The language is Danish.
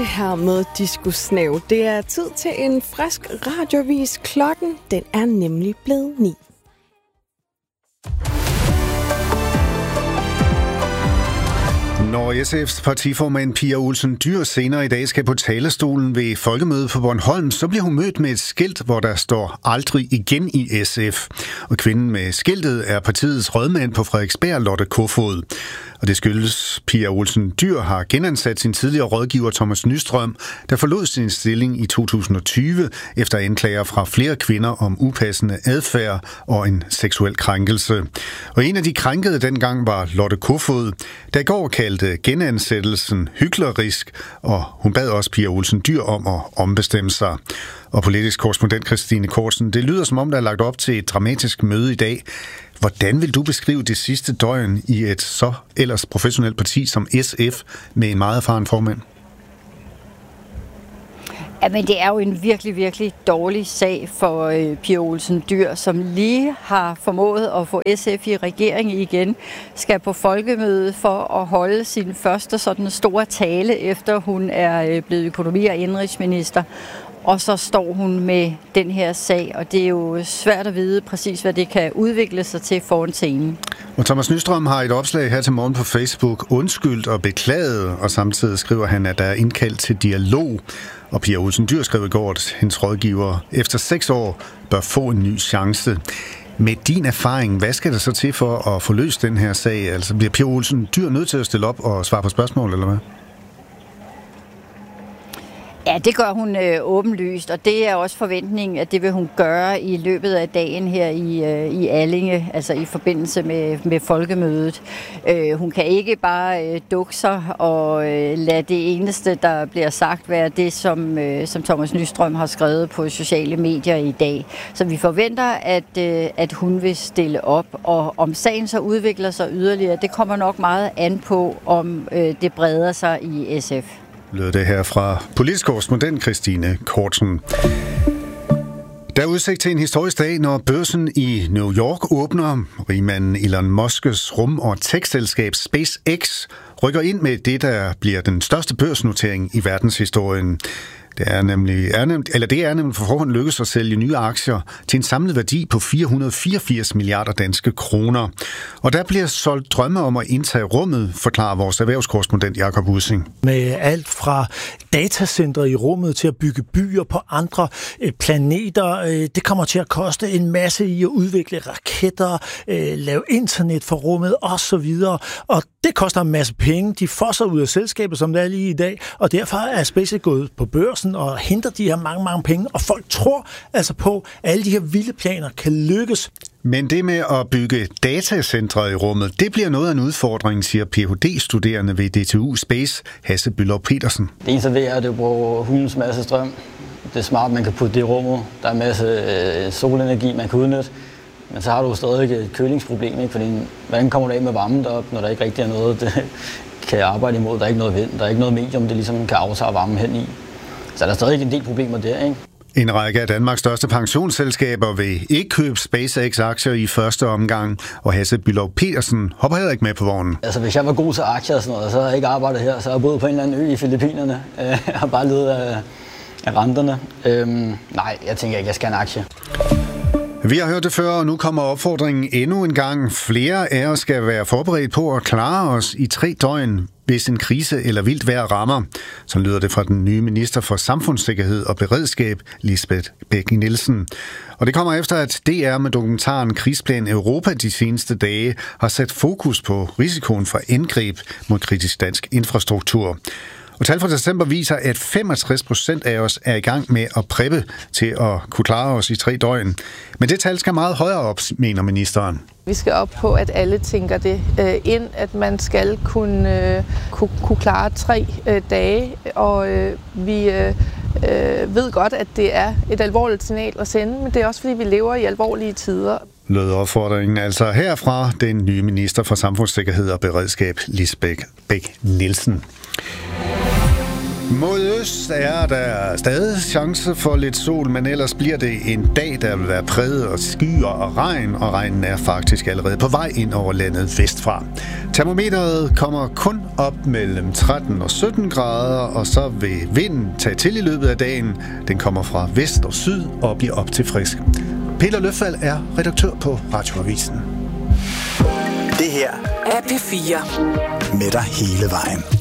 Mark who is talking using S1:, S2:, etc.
S1: her med Diskusnav. Det er tid til en frisk radiovis. Klokken, den er nemlig blevet 9.
S2: Når SF's partiformand Pia Olsen Dyhr senere i dag skal på talerstolen ved Folkemødet på Bornholm, så bliver hun mødt med et skilt, hvor der står aldrig igen i SF. Og kvinden med skiltet er partiets rådmand på Frederiksberg, Lotte Kofod. Og det skyldes, Pia Olsen Dyhr har genansat sin tidligere rådgiver Thomas Nystrøm, der forlod sin stilling i 2020 efter anklager fra flere kvinder om upassende adfærd og en seksuel krænkelse. Og en af de krænkede dengang var Lotte Kofod, der i går kaldte genansættelsen hyklerisk, og hun bad også Pia Olsen Dyhr om at ombestemme sig. Og politisk korrespondent Christine Kortsen, det lyder som om, der er lagt op til et dramatisk møde i dag. Hvordan vil du beskrive det sidste døgn i et så ellers professionelt parti som SF med en meget erfaren formand?
S3: Jamen, det er jo en virkelig, virkelig dårlig sag for Pia Olsen Dyhr, som lige har formået at få SF i regering igen, skal på folkemøde for at holde sin første sådan store tale, efter hun er blevet økonomi- og indenrigsminister. Og så står hun med den her sag, og det er jo svært at vide præcis, hvad det kan udvikle sig til foran scenen.
S2: Og Thomas Nystrøm har et opslag her til morgen på Facebook undskyldt og beklaget, og samtidig skriver han, at der er indkaldt til dialog. Og Pia Olsen Dyhr skrev i går, at hendes rådgiver efter 6 år bør få en ny chance. Med din erfaring, hvad skal der så til for at få løst den her sag? Altså bliver Pia Olsen Dyhr nødt til at stille op og svare på spørgsmål, eller hvad?
S3: Ja, det gør hun åbenlyst, og det er også forventningen, at det vil hun gøre i løbet af dagen her i Allinge, altså i forbindelse med folkemødet. Hun kan ikke bare dukke sig og lade det eneste, der bliver sagt, være det, som Thomas Nystrøm har skrevet på sociale medier i dag. Så vi forventer, at hun vil stille op, og om sagen så udvikler sig yderligere, det kommer nok meget an på, om det breder sig i SF.
S2: Lød det her fra politisk korrespondent Christine Kortsen. Der er udsigt til en historisk dag, når børsen i New York åbner. Rigmanden Elon Musks rum- og tech-selskab SpaceX rykker ind med det, der bliver den største børsnotering i verdenshistorien. Det er nemlig for forhånd lykkes at sælge nye aktier til en samlet værdi på 484 milliarder danske kroner. Og der bliver solgt drømme om at indtage rummet, forklarer vores erhvervskorrespondent Jakob Ussing.
S4: Med alt fra datacentre i rummet til at bygge byer på andre planeter. Det kommer til at koste en masse i at udvikle raketter, lave internet for rummet osv. Og det koster en masse penge. De fosser ud af selskabet, som det er lige i dag. Og derfor er SpaceX gået på børsen og henter de her mange penge. Og folk tror altså på, at alle de her vilde planer kan lykkes.
S2: Men det med at bygge datacentre i rummet, det bliver noget af en udfordring, siger Ph.D.-studerende ved DTU Space, Hasse Bylov Petersen.
S5: Det eneste ved er, at det bruger hundens masse strøm. Det er smart, man kan putte det i rummet. Der er en masse solenergi, man kan udnytte. Men så har du stadig et kølingsproblem, ikke? Fordi hvordan kommer du af med varmen deroppe, når der ikke rigtig er noget, det kan arbejde imod. Der er ikke noget vind, der er ikke noget medium, det ligesom kan aftage varmen hen i. Så der er stadig en del problemer der, ikke?
S2: En række af Danmarks største pensionsselskaber vil ikke købe SpaceX-aktier i første omgang, og Hasse Bylov Petersen hopper heller ikke med på vognen.
S5: Altså, hvis jeg var god til aktier og sådan noget, så havde jeg ikke arbejdet her, så havde jeg boet på en eller anden ø i Filippinerne og bare levet af renterne. Nej, jeg tænker ikke, jeg skal have en aktie.
S2: Vi har hørt det før, og nu kommer opfordringen endnu en gang. Flere af os skal være forberedt på at klare os i 3 døgn, hvis en krise eller vildt vejr rammer. Så lyder det fra den nye minister for Samfundssikkerhed og Beredskab, Lisbeth Bech-Nielsen. Og det kommer efter, at DR med dokumentaren Krisplan Europa de seneste dage har sat fokus på risikoen for angreb mod kritisk dansk infrastruktur. Og tal fra december viser, at 65% af os er i gang med at preppe til at kunne klare os i 3 døgn. Men det tal skal meget højere op, mener ministeren.
S6: Vi skal op på, at alle tænker det ind, at man skal kunne klare 3 dage, og vi ved godt, at det er et alvorligt signal at sende, men det er også, fordi vi lever i alvorlige tider.
S2: Lød opfordringen altså herfra den nye minister for Samfundssikkerhed og Beredskab, Lisbeth Bech-Nielsen. Mod øst er der stadig chance for lidt sol, men ellers bliver det en dag, der vil være præget af skyer og regnen er faktisk allerede på vej ind over landet vestfra. Termometeret kommer kun op mellem 13 og 17 grader, og så vil vinden tage til i løbet af dagen. Den kommer fra vest og syd og bliver op til frisk. Peter Løfvald er redaktør på Radioavisen.
S7: Det her er P4 med dig hele vejen.